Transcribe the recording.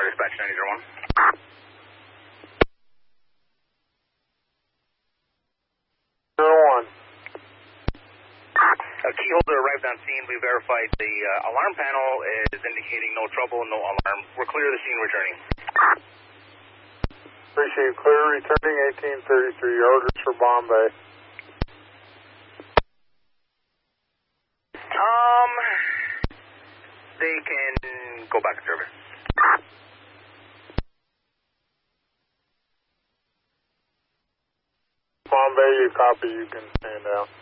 Star Dispatch 901. Keyholder arrived on scene. We verified the alarm panel is indicating no trouble, no alarm. We're clear of the scene returning. Appreciate clear returning 1833. Orders for Bombay. They can go back to service. Bombay, you copy, you can stand out.